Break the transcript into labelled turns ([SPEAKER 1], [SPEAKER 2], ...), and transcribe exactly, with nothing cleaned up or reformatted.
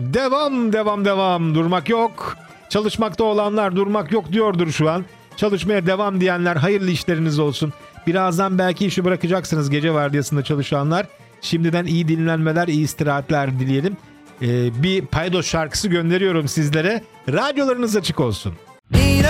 [SPEAKER 1] Devam, devam, devam. Durmak yok. Çalışmakta olanlar durmak yok diyordur şu an. Çalışmaya devam diyenler hayırlı işleriniz olsun. Birazdan belki işi bırakacaksınız gece vardiyasında çalışanlar. Şimdiden iyi dinlenmeler, iyi istirahatler dileyelim. Ee, bir paydos şarkısı gönderiyorum sizlere. Radyolarınız açık olsun.